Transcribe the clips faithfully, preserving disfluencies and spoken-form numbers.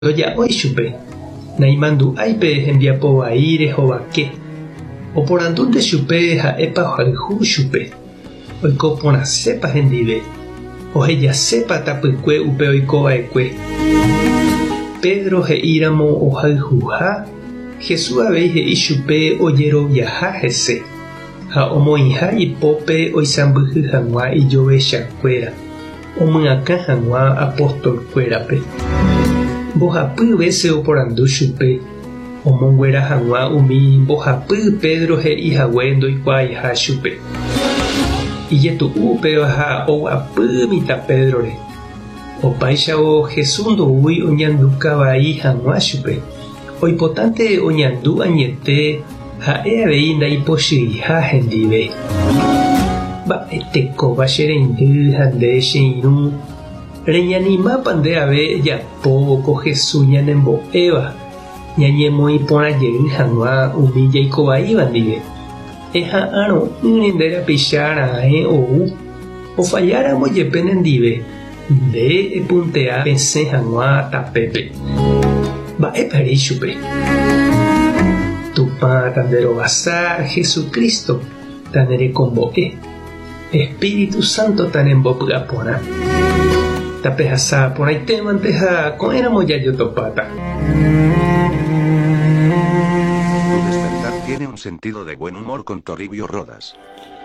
ya hoy chupe. Naimandu aipe enviapo aire jovaque. O por andunde chupe ha epa jalju chupe. Oiko pona sepa hendive. O ella sepa tapukue upe oiko aekue. Pedro he iramo o jaljuja. Jesús habéis he chupe oyero viaja jese. Ha omoinja y pope oisambuju jangua y yo chacuera. Omuaka jangua apóstol cuerape. Bojapu vese o por andu chupe. Omonguera jangua umi bojapu Pedro he ijahuendo y cuaiha chupe. Y yetu upe ha o apu mita Pedro re. O paisha o Jesús do ui oñandu kabai jangua chupe. O importante oñandu añete ha e avei ndaipochyi ha hendive. Mba'eteko vachereindry hande cheirũ. Reñanima pande ave japo ko Jesús ñanembo'éva ñañemoĩporãjey hag̃ua umi jaikovaíva ndive. Eha'ãro'ỹ nde rapichara'ẽ ou ofajáramo jepe nendive nde epuntea pesẽ hag̃ua tapépe. Mba'épareí chupe. Tupã tanderovasa Jesucristo tanerekombo'e. Espíritu Santo tanembopy'aporã. Tapehasa porãitémante ha ko'ẽramo jajotopáta. Tu despertar tiene un sentido de buen humor con Toribio Rodas.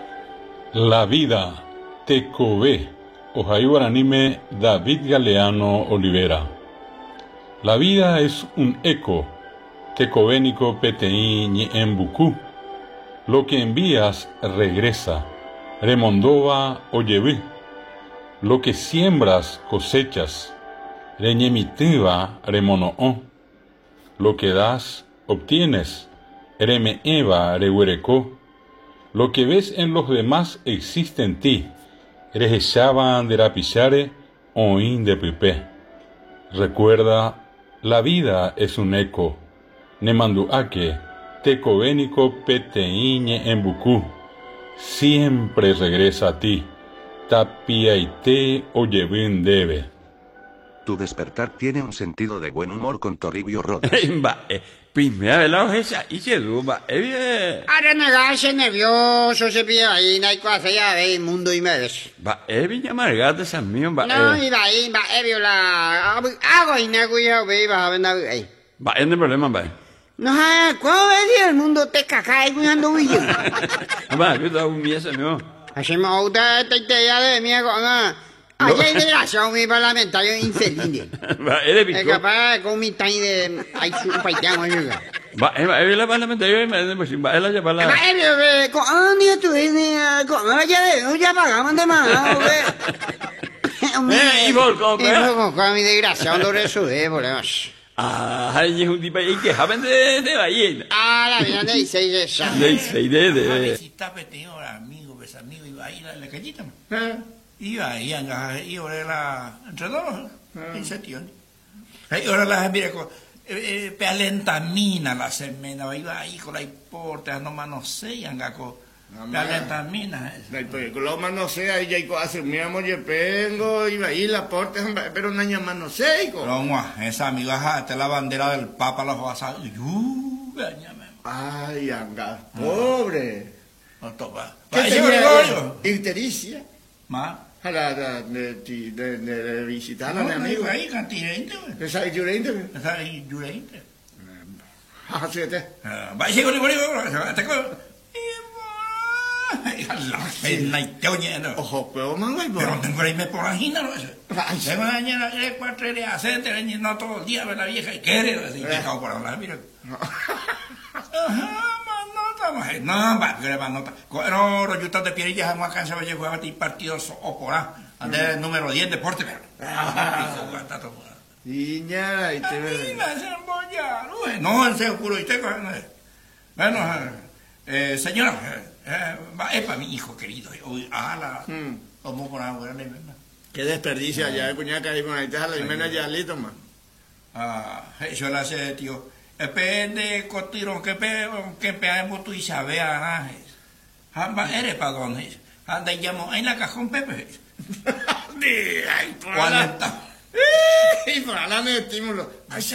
La vida, Tekové, Ohayú anime David Galeano Olivera. La vida es un eco, Tecovénico Peteí Ñi Embucú. Lo que envías regresa, Remondova Oyeví. Lo que siembras cosechas, Reñemitiva Remonoó. Lo que das obtienes, Remeeva Rehuerecó. Lo que ves en los demás existe en ti, Rejechaban de Rapichare Oín de Pipé. Recuerda, la vida es un eco, Nemanduake, Tecovénico Peteíñe en Bucú. Siempre regresa a ti. Tapiaité Oyevin debe. Tu despertar tiene un sentido de buen humor con Toribio Rodas. Primera vez la esa y se duba. Eh, Ahora negarse nervioso se pide ahí, no hay cosa ya ve el mundo y me ves. va, eh, viña amargada esa mío, va. No, eh. y va ahí, va, eh, viola. Hago y nego y ve, va a ver ahí. Va, no hay problema, va. No, ¿cómo ves el mundo te caca y cuando voy yo? Va, yo te hago un miedo, mío. Hacemos otra tetea de mi con allá hay desgraciado mi parlamentario infeliz. Va, eres Es pico. capaz con mi time de ay su paitán oye. Va, eh, va, eh, la parlamentaria, me pues va, la lleva la. Va, eh, con día tú ves con allá de ya pagamos de más, Eh, y por con, eh, con con mi desgraciado lo resuelve, por eso. Ah, hay un tipo ahí que saben de de ballena. Ah, la vida de seis de esa. De seis de de. Si está petido amigo, pues amigo, iba ahí a la callita. Iba ahí, y ahora la. Entre dos, en sentido. Y ahora la mira con. Pealentamina la semena, iba ahí con la importa, no manosea, angaco. Pealentamina. Lo manosea y ya hace mi amor, yo vengo, iba ahí la porta, pero no hay manosea. No, esa amiga, esta es la bandera del Papa, la vas a. Ay, anga, pobre. No topa. ¿Qué tenía? Ictericia. ¿Más? A la de, de, de, de visitar a mi amigo. Ahí, cantirente, güey. ¿Esa es Yurente? Esa es Yurente. Ah, sí, este. Va a llegar, va a llegar, te la pena y te oye, ¿no? Ojo, pero mango y Pero tengo ahí me por agina, ¿no? Tengo una mañana, cuatro de acente, no todo el día, la vieja, y quiere, así, que cago por hablar, mira. Ajá, manota, más. No, va, que manota. No, los yutas de Pierilla, no alcanza a llegar a ti partidos o por ahí. Ande número diez, deporte, pero. Niña, y te ve. No, en serio, puro, y te bueno, eh, señora, eh, es para mi hijo querido. Ah, la. ¿Cómo por ahora? Qué desperdicio allá, cuñaca, y con ahí te la Jimena ya listo, man. Ah, yo la sé, tío. Depende, cotiro, que pe, que peamos tú y sabes, ah, eres para dónde. Anda y llamo en la cajón Pepe. Ay, ¿Cuál está? Y por hablando de estímulo.